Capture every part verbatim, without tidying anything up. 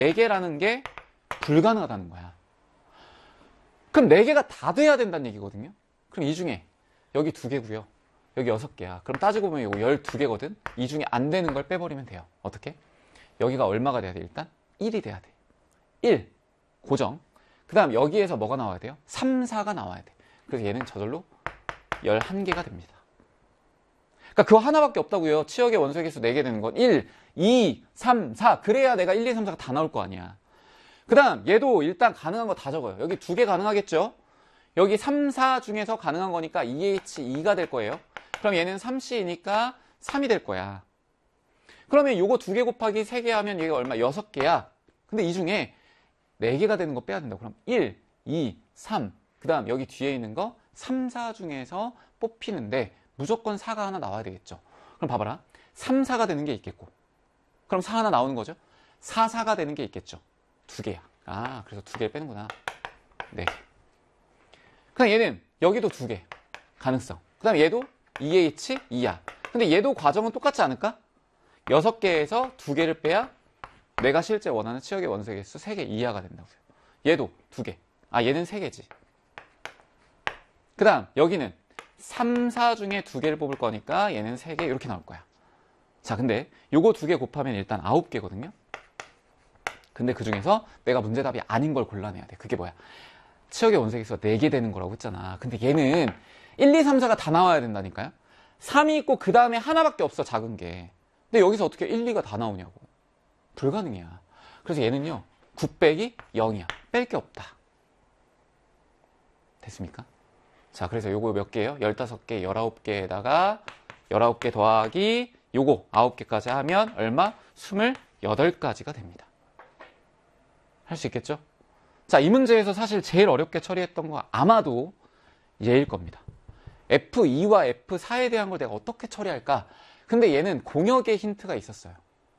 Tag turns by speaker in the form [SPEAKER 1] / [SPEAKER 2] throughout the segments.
[SPEAKER 1] 네 개라는 게 불가능하다는 거야. 그럼 네 개가 다 돼야 된다는 얘기거든요. 그럼 이 중에 여기 두 개고요. 여기 여섯 개야. 그럼 따지고 보면 이거 열두 개거든. 이 중에 안 되는 걸 빼버리면 돼요. 어떻게? 여기가 얼마가 돼야 돼? 일단 일이 돼야 돼. 일 고정. 그 다음 여기에서 뭐가 나와야 돼요? 삼, 사가 나와야 돼. 그래서 얘는 저절로 열한 개가 됩니다. 그러니까 그거 하나밖에 없다고요. 치역의 원소의 개수 네 개 되는 건 일, 이, 삼, 사. 그래야 내가 일, 이, 삼, 사가 다 나올 거 아니야. 그 다음 얘도 일단 가능한 거 다 적어요. 여기 두 개 가능하겠죠? 여기 삼, 사 중에서 가능한 거니까 이 에이치 이가 될 거예요. 그럼 얘는 삼 씨이니까 삼이 될 거야. 그러면 요거 두 개 곱하기 세 개 하면 얘가 얼마? 여섯 개야. 근데 이 중에 네 개가 되는 거 빼야 된다. 그럼 일, 이, 삼. 그 다음 여기 뒤에 있는 거 삼, 사 중에서 뽑히는데 무조건 사가 하나 나와야 되겠죠. 그럼 봐봐라. 삼, 사가 되는 게 있겠고. 그럼 사 하나 나오는 거죠. 사, 사가 되는 게 있겠죠. 두 개야. 아, 그래서 두 개를 빼는구나. 네 개. 그냥 얘는 여기도 두 개. 가능성. 그 다음에 얘도 이 에이치 이야. 근데 얘도 과정은 똑같지 않을까? 여섯 개에서 두 개를 빼야 내가 실제 원하는 치역의 원소의 개수 세 개 이하가 된다고요. 얘도 두 개. 아, 얘는 세 개지. 그 다음 여기는 삼, 사 중에 두 개를 뽑을 거니까 얘는 세 개 이렇게 나올 거야. 자, 근데 요거 두 개 곱하면 일단 아홉 개거든요. 근데 그 중에서 내가 문제답이 아닌 걸 골라내야 돼. 그게 뭐야? 치역의 원소의 개수가 네 개 되는 거라고 했잖아. 근데 얘는 일, 이, 삼, 사가 다 나와야 된다니까요. 삼이 있고 그 다음에 하나밖에 없어, 작은 게. 근데 여기서 어떻게 일, 이가 다 나오냐고. 불가능이야. 그래서 얘는요, 구 빼기 영이야. 뺄 게 없다. 됐습니까? 자, 그래서 요거 몇 개예요? 열다섯 개, 열아홉 개에다가 열아홉 개 더하기 요거 아홉 개까지 하면 얼마? 스물여덟 가지가 됩니다. 할 수 있겠죠? 자, 이 문제에서 사실 제일 어렵게 처리했던 거 아마도 얘일 겁니다. 에프 이와 에프 사에 대한 걸 내가 어떻게 처리할까? 근데 얘는 공역의 힌트가 있었어요.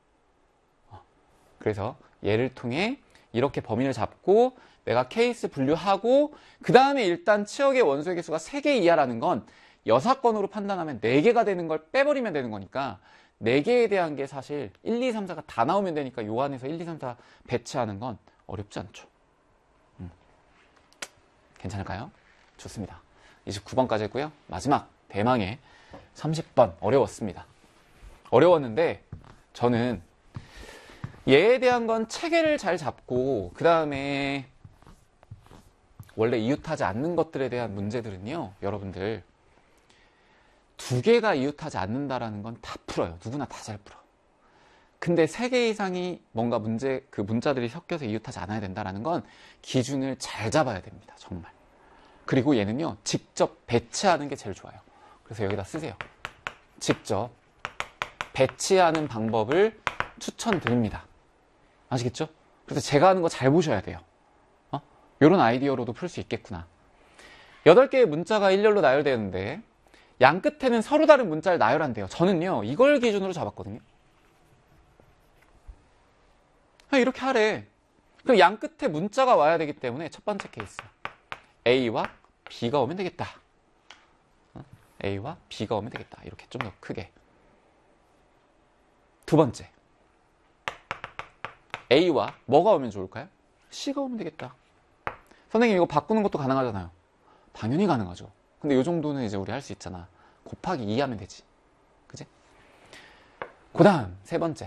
[SPEAKER 1] 그래서 얘를 통해 이렇게 범위를 잡고 내가 케이스 분류하고 그 다음에 일단 치역의 원소의 개수가 세 개 이하라는 건 여사건으로 판단하면 네 개가 되는 걸 빼버리면 되는 거니까 네 개에 대한 게 사실 일, 이, 삼, 사가 다 나오면 되니까 요 안에서 일, 이, 삼, 사 배치하는 건 어렵지 않죠. 음. 괜찮을까요? 좋습니다. 이십구 번까지 했고요. 마지막 대망의 삼십 번 어려웠습니다. 어려웠는데 저는 얘에 대한 건 체계를 잘 잡고 그 다음에 원래 이웃하지 않는 것들에 대한 문제들은요, 여러분들 두 개가 이웃하지 않는다라는 건 다 풀어요. 누구나 다 잘 풀어. 근데 세 개 이상이 뭔가 문제 그 문자들이 섞여서 이웃하지 않아야 된다라는 건 기준을 잘 잡아야 됩니다. 정말. 그리고 얘는요, 직접 배치하는 게 제일 좋아요. 그래서 여기다 쓰세요. 직접 배치하는 방법을 추천드립니다. 아시겠죠? 그래서 제가 하는 거 잘 보셔야 돼요. 어? 이런 아이디어로도 풀 수 있겠구나. 여덟 개의 문자가 일렬로 나열되는데 양 끝에는 서로 다른 문자를 나열한대요. 저는요, 이걸 기준으로 잡았거든요. 이렇게 하래. 그럼 양 끝에 문자가 와야 되기 때문에 첫 번째 케이스 A와 B가 오면 되겠다. A와 B가 오면 되겠다. 이렇게 좀 더 크게. 두 번째 A와 뭐가 오면 좋을까요? C가 오면 되겠다. 선생님 이거 바꾸는 것도 가능하잖아요. 당연히 가능하죠. 근데 이 정도는 이제 우리 할 수 있잖아. 곱하기 이 하면 되지. 그지? 그 다음 세 번째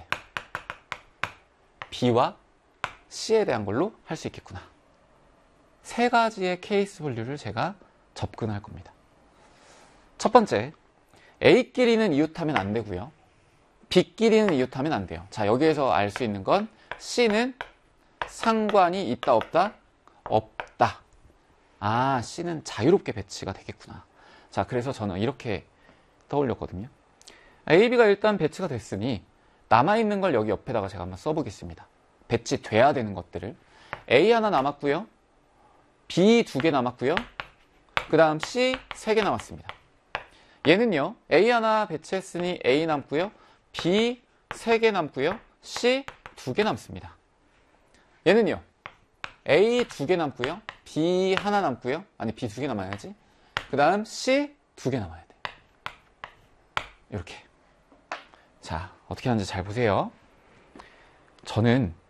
[SPEAKER 1] B와 C에 대한 걸로 할 수 있겠구나. 세 가지의 케이스 분류를 제가 접근할 겁니다. 첫 번째, A끼리는 이웃하면 안 되고요. B끼리는 이웃하면 안 돼요. 자, 여기에서 알 수 있는 건 C는 상관이 있다 없다? 없다. 아, C는 자유롭게 배치가 되겠구나. 자, 그래서 저는 이렇게 떠올렸거든요. A, B가 일단 배치가 됐으니 남아있는 걸 여기 옆에다가 제가 한번 써보겠습니다. 배치돼야 되는 것들을. A 하나 남았고요. B 두 개 남았고요. 그 다음 C 세 개 남았습니다. 얘는요, A 하나 배치했으니 A 남고요. B 세 개 남고요. C 두 개 남습니다. 얘는요, A 두 개 남고요. B 하나 남고요. 아니, B 두 개 남아야지. 그 다음 C 두 개 남아야 돼. 이렇게. 자, 어떻게 하는지 잘 보세요. 저는